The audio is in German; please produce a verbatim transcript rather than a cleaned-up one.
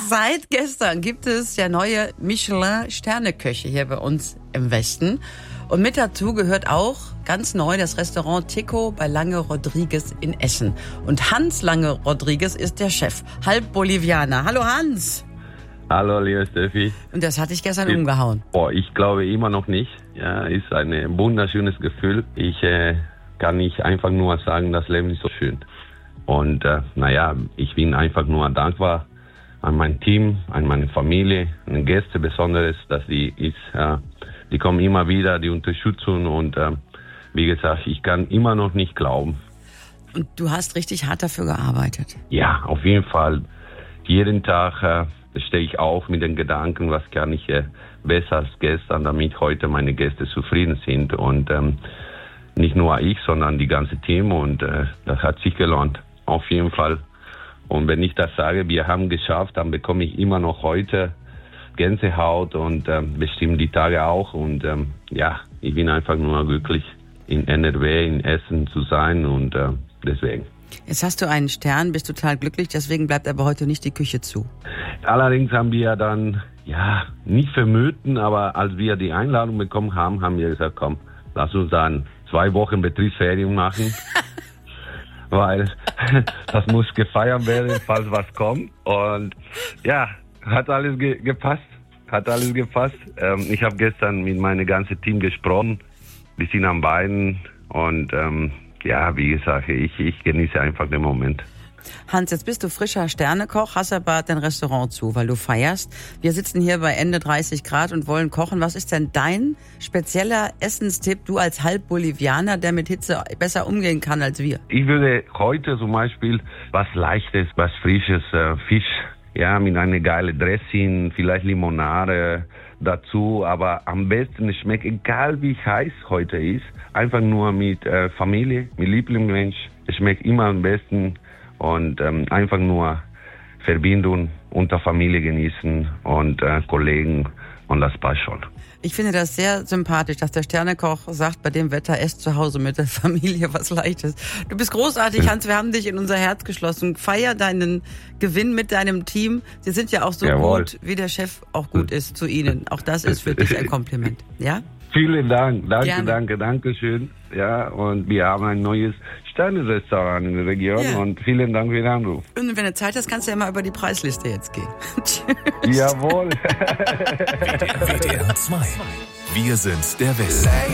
Seit gestern gibt es ja neue Michelin-Sterneköche hier bei uns im Westen. Und mit dazu gehört auch ganz neu das Restaurant Tico bei Lange Rodriguez in Essen. Und Hans Lange Rodriguez ist der Chef, halb Bolivianer. Hallo Hans. Hallo, liebe Steffi. Und das hat dich gestern ich, umgehauen. Boah, ich glaube immer noch nicht. Ja, ist ein wunderschönes Gefühl. Ich äh, kann nicht einfach nur sagen, das Leben ist so schön. Und äh, naja, ich bin einfach nur dankbar an mein Team, an meine Familie, an die Gäste besonders, dass die ist, äh, die kommen immer wieder, die Unterstützung und äh, wie gesagt, ich kann immer noch nicht glauben. Und du hast richtig hart dafür gearbeitet. Ja, auf jeden Fall. Jeden Tag äh, stehe ich auf mit den Gedanken, was kann ich äh, besser als gestern, damit heute meine Gäste zufrieden sind. Und ähm, nicht nur ich, sondern die ganze Team. Und äh, das hat sich gelohnt, auf jeden Fall. Und wenn ich das sage, wir haben geschafft, dann bekomme ich immer noch heute Gänsehaut und ähm, bestimmt die Tage auch. Und ähm, ja, ich bin einfach nur glücklich, in N R W, in Essen zu sein und äh, deswegen. Jetzt hast du einen Stern, bist total glücklich, deswegen bleibt aber heute nicht die Küche zu. Allerdings haben wir dann, ja, nicht vermuten, aber als wir die Einladung bekommen haben, haben wir gesagt, komm, lass uns dann zwei Wochen Betriebsferien machen. Weil das muss gefeiert werden, falls was kommt. Und ja, hat alles ge- gepasst. Hat alles gepasst. Ähm, ich habe gestern mit meinem ganzen Team gesprochen. Wir sind am Beinen. Und ähm, ja, wie gesagt, ich, ich genieße einfach den Moment. Hans, jetzt bist du frischer Sternekoch, hast aber dein Restaurant zu, weil du feierst. Wir sitzen hier bei Ende dreißig Grad und wollen kochen. Was ist denn dein spezieller Essenstipp, du als Halb-Bolivianer, der mit Hitze besser umgehen kann als wir? Ich würde heute zum Beispiel was Leichtes, was Frisches, äh, Fisch, ja, mit einer geilen Dressing, vielleicht Limonade dazu. Aber am besten schmeckt, egal wie heiß heute ist, einfach nur mit äh, Familie, mit Lieblingsmensch. Es schmeckt immer am besten. Und ähm, einfach nur Verbindung unter Familie genießen und äh, Kollegen und das passt schon. Ich finde das sehr sympathisch, dass der Sternekoch sagt, bei dem Wetter esst zu Hause mit der Familie was Leichtes. Du bist großartig, Hans, wir haben dich in unser Herz geschlossen. Feier deinen Gewinn mit deinem Team. Sie sind ja auch so Jawohl. gut, wie der Chef auch gut ist zu Ihnen. Auch das ist für dich ein Kompliment, ja? Vielen Dank, danke, Gerne. danke, danke schön. Ja, und wir haben ein neues Sterne-Restaurant in der Region ja. Und vielen Dank für den Anruf. Und wenn du Zeit hast, kannst du ja mal über die Preisliste jetzt gehen. Jawohl. W D R zwei. Wir sind der Westen.